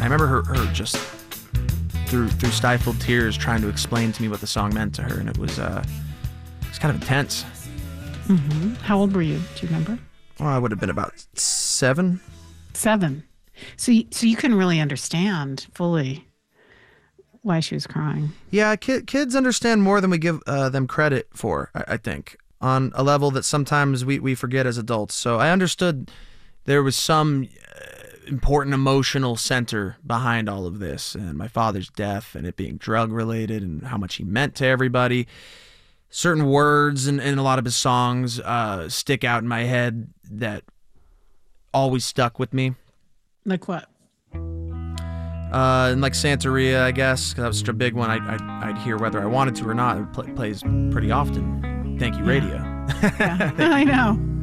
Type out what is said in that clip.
remember her just through stifled tears trying to explain to me what the song meant to her, and it was kind of intense. Mm-hmm. How old were you? Do you remember? Well, I would have been about 7. 7. So you couldn't really understand fully why she was crying. Yeah, kids understand more than we give them credit for, I think, on a level that sometimes we forget as adults. So I understood there was some important emotional center behind all of this, and my father's death and it being drug-related and how much he meant to everybody. Certain words in a lot of his songs stick out in my head that always stuck with me. Like what? And like Santeria, I guess, 'cause that was such a big one. I'd hear whether I wanted to or not. It plays pretty often. Thank you, radio. Yeah. I know.